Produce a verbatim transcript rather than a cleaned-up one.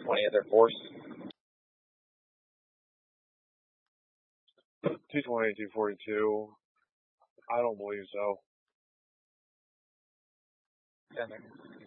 twentieth Air Force. two twenty, two forty-two. I don't believe so. ten